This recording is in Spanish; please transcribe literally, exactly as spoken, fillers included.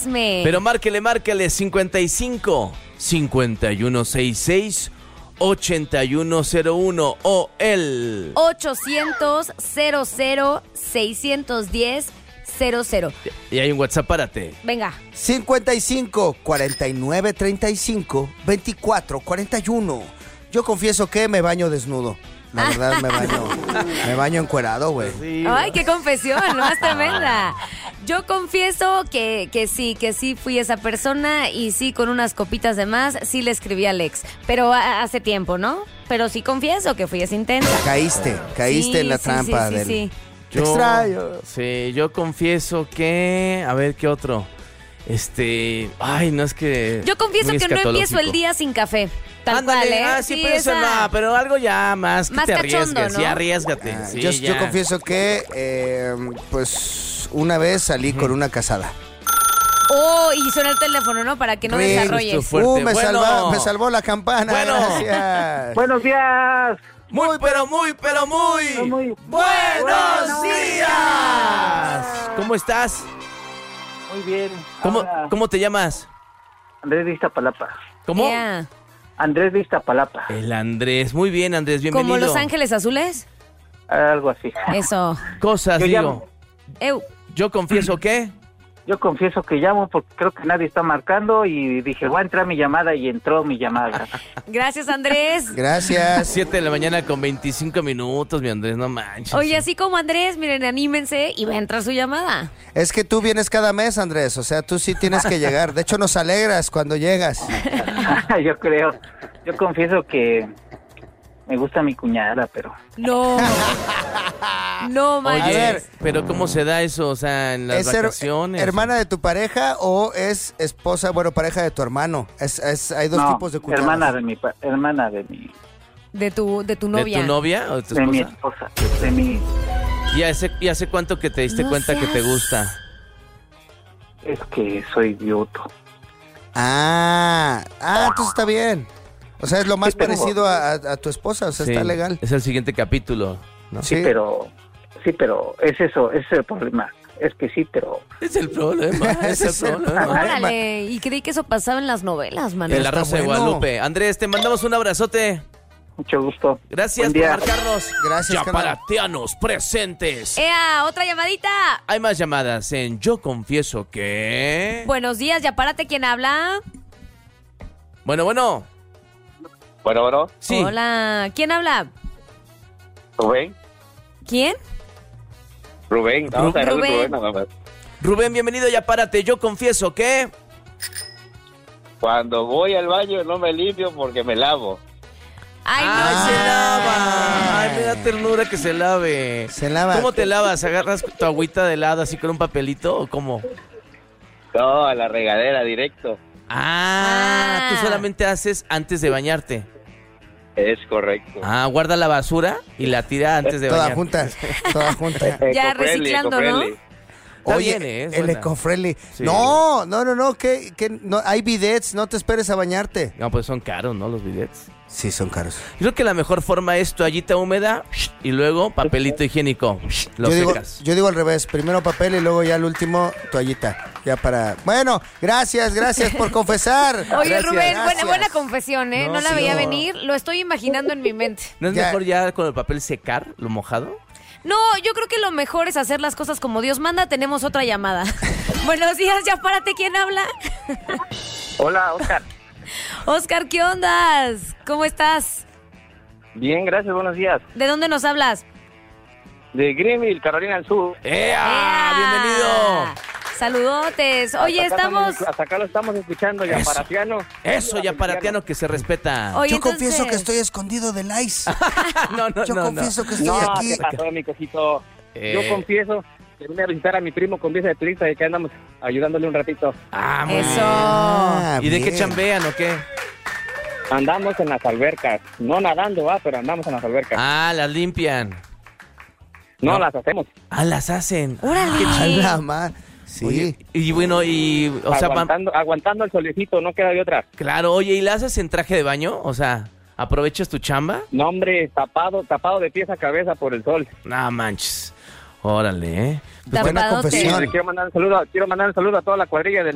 chisme. Pero márquele, márquele cincuenta y cinco, cincuenta y uno sesenta y seis, ochenta y uno cero uno o el ochocientos, cero cero, seiscientos diez, cero cero. Y hay un WhatsApp, párate. Venga. cincuenta y cinco, cuarenta y nueve, treinta y cinco, veinticuatro, cuarenta y uno. Yo confieso que me baño desnudo. La verdad, me baño, me baño encuerado, güey. Sí, Ay, qué confesión, más tremenda. Yo confieso que, que sí, que sí fui esa persona y sí, con unas copitas de más, sí le escribí a Alex. Pero a- hace tiempo, ¿no? Pero sí confieso que fui esa intensa. Caíste, caíste Sí, en la sí, trampa sí, sí, del... sí. Te extraño. Sí, yo confieso que... A ver, ¿qué otro? Este... Ay, no es que... Yo confieso muy que no empiezo el escatológico. día sin café. Tal Ándale, cual, ¿eh? ah, sí, pero eso esa- no, pero algo ya más que Más te cachondo, arriesgues, ¿no? sí, arriesgate. Ah, sí, yo, ya. yo confieso que, eh, pues, una vez salí con una casada. Oh, y suena el teléfono, ¿no? Para que no Ring. desarrolles. Esto fuerte. Uh, me, Bueno. salva- me salvó la campana, Bueno. gracias. Buenos días. Muy, pero muy, pero muy... Muy ¡Buenos días! ¿Cómo estás? Muy bien. ¿Cómo, Ahora, ¿Cómo te llamas? Andrés de Iztapalapa. ¿Cómo? Yeah. Andrés de Iztapalapa. El Andrés. Muy bien, Andrés, bienvenido. ¿Como Los Ángeles Azules? Algo así. Eso. Cosas, Yo digo. llamo. Eu. Yo confieso que... Yo confieso que llamo porque creo que nadie está marcando y dije, voy a entrar mi llamada y entró mi llamada. Gracias, Andrés. Gracias. siete de la mañana con veinticinco minutos, mi Andrés, no manches. Oye, así como Andrés, miren, anímense y va a entrar su llamada. Es que tú vienes cada mes, Andrés, o sea, tú sí tienes que llegar. De hecho, nos alegras cuando llegas. Yo creo. Yo confieso que me gusta mi cuñada, pero... No. No, Oye, manches. A ver. pero ¿cómo se da eso? O sea, en las ¿Es her- vacaciones. hermana de tu pareja o es esposa, bueno, pareja de tu hermano? Es, es- hay dos no, tipos de cuñadas. hermana de mi pa- hermana de mi De tu, de tu ¿De novia. tu novia o de tu de mi esposa? esposa, de mi ¿Y hace, ¿Y hace cuánto que te diste No cuenta que te seas- gusta? es que soy viudo. Ah, ah, entonces está bien. O sea, es lo más Sí, pero- parecido a, a- a tu esposa, o sea, Sí, está legal. Es el siguiente capítulo, ¿no? Sí, pero sí, pero es eso, ese es el problema. Es que sí, pero Es el problema, es el Ese es el problema. problema. Órale, y creí que eso pasaba en las novelas, man. El Está arroz de bueno. Guadalupe. Andrés, te mandamos un abrazote. mucho gusto. Gracias Buen por día. marcarnos. Gracias, carnal. Yaparatianos presentes. ¡Ea! ¡Otra llamadita! Hay más llamadas en Yo Confieso que... Buenos días, ya párate, ¿quién habla? Bueno, bueno. Bueno, bueno, Sí. Hola, ¿quién habla? Rubén, ¿Quién? Rubén, vamos a dejar de Rubén. Rubén nada más. Rubén, bienvenido, ya párate. Yo confieso que... Cuando voy al baño no me limpio porque me lavo. Ay, ¡Ay, no. se lava! ¡Ay, me da ternura que se lave! Se lava. ¿Cómo te lavas? ¿Agarras tu agüita de helado así con un papelito o cómo? No, a la regadera directo. Ah, Ah. tú solamente haces antes de bañarte. Es correcto. Ah, guarda la basura y la tira antes de Toda bañarte. junta, toda junta. Ya Eco-friendly, reciclando, ¿no? eco-friendly. Está Oye, bien, ¿eh? Es el buena. eco-friendly. Sí. No, no, no, no, que, que no, hay bidets, no te esperes a bañarte. No, pues son caros, ¿no? Los bidets. Sí, son caros. Yo creo que la mejor forma es toallita húmeda y luego papelito higiénico. Lo Yo digo, secas. yo digo al revés, primero papel y luego ya al último toallita. Ya para... Bueno, gracias, gracias por confesar. Oye, Gracias. Rubén, buena, Gracias. buena confesión, ¿eh? No, No, la sí, veía no. venir, lo estoy imaginando en mi mente. ¿No es Ya. mejor ya con el papel secar lo mojado? No, yo creo que lo mejor es hacer las cosas como Dios manda. Tenemos otra llamada. Buenos días, ya párate, ¿quién habla? Hola, Oscar. Oscar, ¿qué ondas? ¿Cómo estás? Bien, gracias, buenos días. ¿De dónde nos hablas? De Greenville, Carolina del Sur. ¡Ea! ¡Ea! ¡Bienvenido! Saludotes. Oye, Hasta acá estamos... Hasta acá lo estamos escuchando, ya Eso. Paratiano. Eso, ya paratiano que se respeta. Oye, Yo entonces- confieso que estoy escondido del ice. no, no, Yo no, no. confieso que estoy No, aquí. ¿qué pasó, mi cosito? Eh. Yo confieso que vine a visitar a mi primo con visa de turista y que andamos ayudándole un ratito. Ah, muy Eso. bien. Ah, ¿Y de qué bien. chambean o qué? Andamos en las albercas. No nadando, va, pero andamos en las albercas. Ah, las limpian. no, no. las hacemos. Ah, las hacen. Órale. A la ma- Sí. Oye, y bueno, y... O sea, van- aguantando, aguantando el solecito, no queda de otra. claro, oye, ¿y la haces en traje de baño? O sea, ¿aprovechas tu chamba? No, hombre, tapado, tapado de pies a cabeza por el sol. No manches. Órale, ¿eh? Buena Tapadote. confesión. Quiero mandar un saludo, quiero mandar un saludo a toda la cuadrilla de